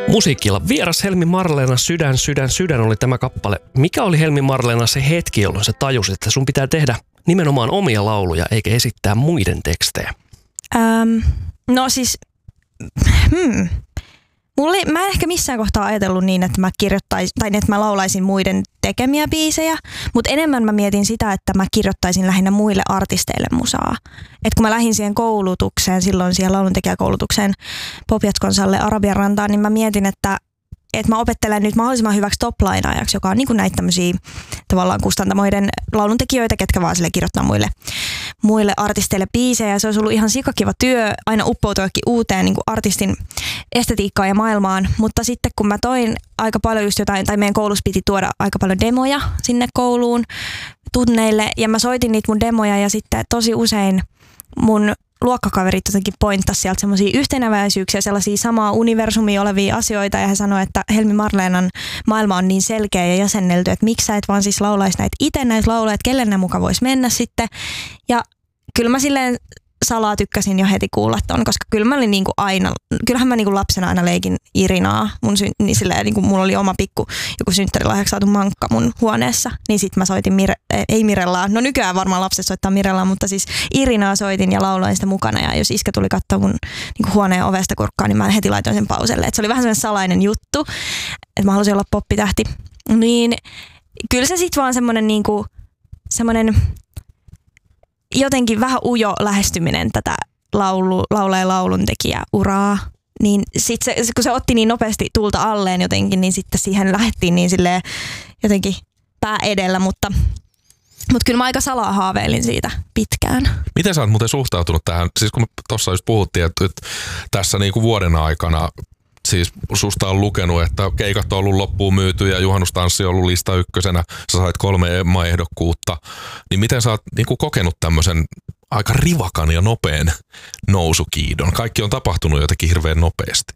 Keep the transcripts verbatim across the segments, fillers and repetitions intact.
Musiikilla vieras Helmi Marleena Sydän, sydän, sydän oli tämä kappale. Mikä oli Helmi Marleena se hetki, jolloin sä tajusit, että sun pitää tehdä nimenomaan omia lauluja eikä esittää muiden tekstejä? Ähm, no siis, hmm. Mulla, mä en ehkä missään kohtaa ajatellut niin, että mä kirjoittaisin, tai että mä laulaisin muiden tekemiä biisejä, mutta enemmän mä mietin sitä, että mä kirjoittaisin lähinnä muille artisteille musaa. Et kun mä lähdin siihen koulutukseen, silloin siihen lauluntekijäkoulutukseen Pop-Jatkonsalle Arabian rantaan, niin mä mietin, että että mä opettelen nyt mahdollisimman hyväksi top-lainaajaksi, joka on niin kuin näitä tämmöisiä tavallaan kustantamoiden lauluntekijöitä, ketkä vaan sille kirjoittaa muille, muille artisteille biisejä. Se olisi ollut ihan sikakiva työ aina uppoutuakin uuteen niin kuin artistin estetiikkaan ja maailmaan, mutta sitten kun mä toin aika paljon just jotain, tai meidän koulussa piti tuoda aika paljon demoja sinne kouluun tunneille, ja mä soitin niitä mun demoja, ja sitten tosi usein mun luokkakaverit jotenkin pointtasi sieltä semmoisia yhtenäväisyyksiä, sellaisia samaa universumia olevia asioita, ja he sanoivat, että Helmi Marleenan maailma on niin selkeä ja jäsennelty, että miksi sä et vaan siis laulaisi näitä itse näitä lauluja, että kelle ne muka voisi mennä sitten. Ja kyllä mä silleen salaa tykkäsin jo heti kuulla ton, koska kyllä mä olin niinku aina, kyllähän mä niinku lapsena aina leikin Irinaa, mun sy- niin silleen, niinku mulla oli oma pikku joku synttärilahjaksi saatu mankka mun huoneessa, niin sit mä soitin, Mire- ei Mirellaa, no nykyään varmaan lapset soittaa Mirellaa, mutta siis Irinaa soitin ja lauloin sitä mukana, ja jos iskä tuli katsoa mun niinku huoneen ovesta kurkkaan, niin mä heti laitoin sen pauselle, että se oli vähän sellainen salainen juttu, että mä halusin olla poppitähti, niin kyllä se sit vaan semmonen niinku, semmonen jotenkin vähän ujo lähestyminen tätä laulu, laula- ja lauluntekijäuraa, niin sit se, kun se otti niin nopeasti tulta alleen jotenkin, niin sitten siihen lähdettiin niin silleen jotenkin pää edellä, mutta, mutta kyllä mä aika salaa haaveilin siitä pitkään. Miten sä oot muuten suhtautunut tähän, siis kun tuossa just puhuttiin, että, että tässä niinku vuoden aikana siis susta on lukenut, että keikat on ollut loppuun myyty ja juhannustanssi on ollut lista ykkösenä. Sä sait kolme Emma-ehdokkuutta. Niin miten sä oot niin kuin kokenut tämmöisen aika rivakan ja nopean nousukiidon? Kaikki on tapahtunut jotenkin hirveän nopeasti.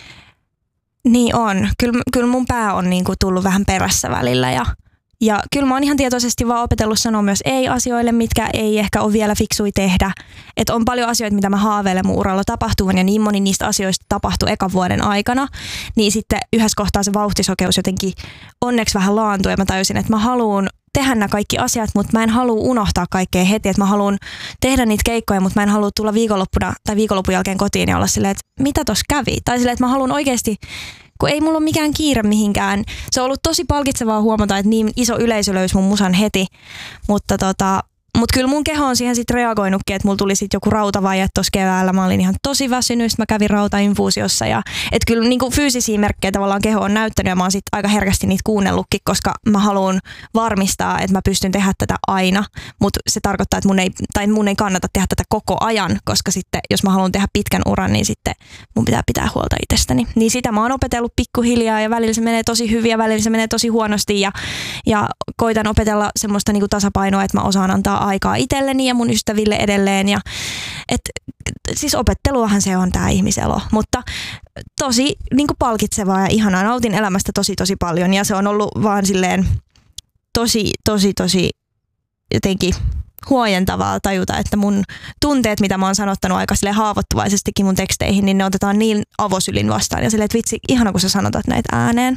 Niin on. Kyllä, kyllä mun pää on niin kuin tullut vähän perässä välillä ja Ja kyllä mä oon ihan tietoisesti vaan opetellut sanoa myös ei-asioille, mitkä ei ehkä ole vielä fiksui tehdä. Että on paljon asioita, mitä mä haaveilen mun uralla tapahtuvan, ja niin moni niistä asioista tapahtui ekan vuoden aikana. Niin sitten yhdessä kohtaa se vauhtisokeus jotenkin onneksi vähän laantui, ja mä tajusin, että mä haluun tehdä nämä kaikki asiat, mutta mä en halua unohtaa kaikkea heti. Että mä haluan tehdä niitä keikkoja, mutta mä en halua tulla viikonloppuna tai viikonlopun jälkeen kotiin ja olla silleen, että mitä tossa kävi. Tai silleen, että mä haluan oikeasti, kun ei mulla ole mikään kiire mihinkään. Se on ollut tosi palkitsevaa huomata, että niin iso yleisö löysi mun musan heti, mutta tota, mut kyllä mun keho on siihen sitten reagoinutkin, että mulla tuli sitten joku rautavaje tuossa keväällä. Mä olin ihan tosi väsynyt, mä kävin rautainfuusiossa ja että kyllä niinku fyysisiä merkkejä tavallaan keho on näyttänyt ja mä oon sitten aika herkästi niitä kuunnellutkin, koska mä haluan varmistaa, että mä pystyn tehdä tätä aina, mutta se tarkoittaa, että mun ei, tai mun ei kannata tehdä tätä koko ajan, koska sitten jos mä haluan tehdä pitkän uran, niin sitten mun pitää pitää huolta itsestäni. Niin sitä mä oon opetellut pikkuhiljaa ja välillä se menee tosi hyvin ja välillä se menee tosi huonosti ja, ja koitan opetella semmoista niinku tasapainoa, että mä osaan antaa aikaa itselleni ja mun ystäville edelleen. Ja, et, siis opetteluahan se on tää ihmiselo, mutta tosi niinku palkitsevaa ja ihanaa. Nautin elämästä tosi tosi paljon ja se on ollut vaan silleen tosi tosi tosi jotenkin huojentavaa tajuta, että mun tunteet, mitä mä oon sanottanut aika silleen haavoittuvaisestikin mun teksteihin, niin ne otetaan niin avosylin vastaan ja silleen, että vitsi, ihana kun sä sanotat näitä ääneen.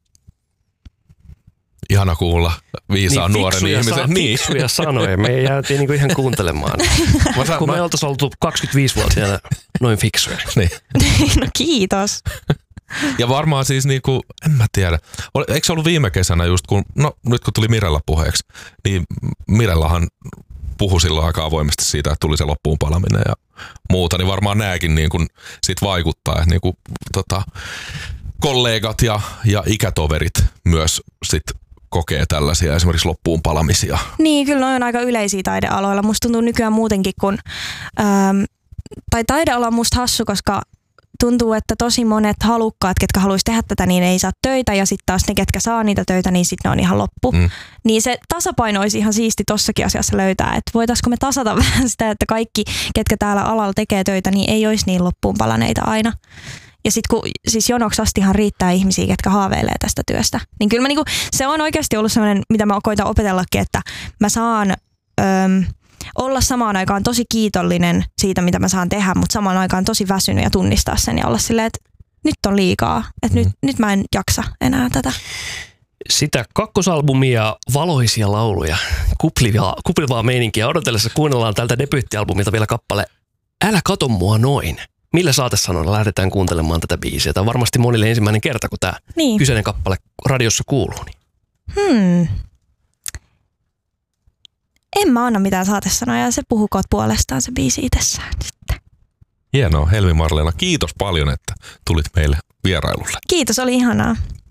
Ihana kuulla viisaan niin, nuoren ihmisen. Sa- niin, fiksuja sanoja. Me jäätiin niinku ihan kuuntelemaan. mä, kun mä, me oltaisiin oltu kaksikymmentäviisivuotiaana noin fiksuja. Niin. No kiitos. Ja varmaan siis niinku, en mä tiedä. Eikö se ollut viime kesänä just kun, no nyt kun tuli Mirella puheeksi, niin Mirellahan puhui silloin aika avoimesti siitä, että tuli se loppuun palaminen ja muuta, niin varmaan nääkin niin kuin sit vaikuttaa, että niin kuin, tota, kollegat ja, ja ikätoverit myös sit kokee tällaisia esimerkiksi loppuun palamisia. Niin, kyllä ne on aika yleisiä taidealoilla. Musta tuntuu nykyään muutenkin, kun, ähm, tai taideala on musta hassu, koska tuntuu, että tosi monet halukkaat, ketkä haluaisi tehdä tätä, niin ei saa töitä, ja sitten taas ne, ketkä saa niitä töitä, niin sitten ne on ihan loppu. Mm. Niin se tasapaino olisi ihan siisti tossakin asiassa löytää, että voitaisiko me tasata vähän sitä, että kaikki, ketkä täällä alalla tekee töitä, niin ei olisi niin loppuun palaneita aina. Ja sitten kun siis jonoksi astihan riittää ihmisiä, ketkä haaveilee tästä työstä, niin kyllä mä niinku, se on oikeasti ollut sellainen, mitä mä koitan opetellakin, että mä saan Öm, olla samaan aikaan tosi kiitollinen siitä, mitä mä saan tehdä, mutta samaan aikaan tosi väsynyt ja tunnistaa sen ja olla silleen, että nyt on liikaa. Että mm. nyt, nyt mä en jaksa enää tätä. Sitä kakkosalbumia, valoisia lauluja, kuplivaa, kuplivaa meininkiä odotellessa kuunnellaan tältä debyyttialbumilta vielä kappale Älä kato mua noin. Millä saatesanoilla lähdetään kuuntelemaan tätä biisiä? Tämä on varmasti monille ensimmäinen kerta, kun tämä niin. kyseinen kappale radiossa kuuluu. Niin. Hmm. En mä anna mitään saatesanoja, se puhukoot puolestaan se biisi itsessään sitten. Hienoa, Helmi Marleena. Kiitos paljon, että tulit meille vierailulle. Kiitos, oli ihanaa.